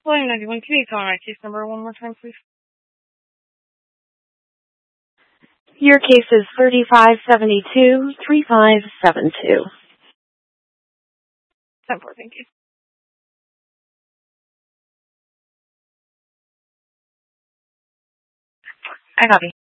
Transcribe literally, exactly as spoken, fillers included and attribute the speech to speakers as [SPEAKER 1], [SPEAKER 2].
[SPEAKER 1] William ninety-one, can you call my case number one more time, please?
[SPEAKER 2] Your case is thirty-five seventy-two, three five seven two.
[SPEAKER 1] ten four, thank you. I copy.